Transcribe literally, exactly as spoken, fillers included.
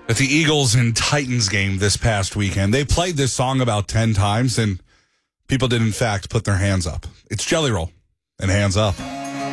at the Eagles and Titans game this past weekend. They played this song about ten times, and people did, in fact, put their hands up. It's Jelly Roll and Hands Up.